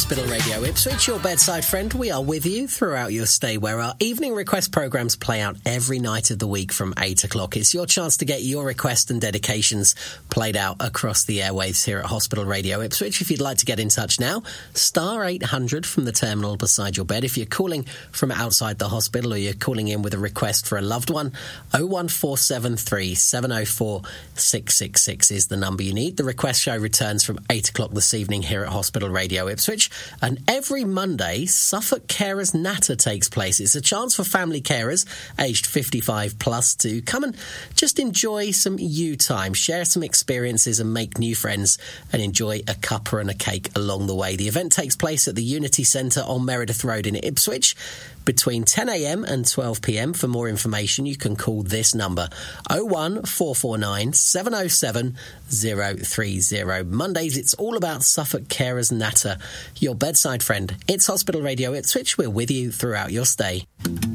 Hospital Radio Ipswich, your bedside friend. We are with you throughout your stay, where our evening request programmes play out every night of the week from 8 o'clock. It's your chance to get your requests and dedications played out across the airwaves here at Hospital Radio Ipswich. If you'd like to get in touch now, star 800 from the terminal beside your bed. If you're calling from outside the hospital or you're calling in with a request for a loved one, 01473 704 666 is the number you need. The request show returns from 8 o'clock this evening here at Hospital Radio Ipswich, and every Monday Suffolk Carers Natter takes place. It's a chance for family carers aged 55 plus to come and just enjoy some you time, share some experiences and make new friends, and enjoy a cuppa and a cake along the way. The event takes place at the Unity Centre on Meredith Road in Ipswich between 10am and 12pm. For more information, you can call this number, 01449 707 030. Mondays, it's all about Suffolk Carers Natter, your bedside friend. It's Hospital Radio Ipswich. We're with you throughout your stay.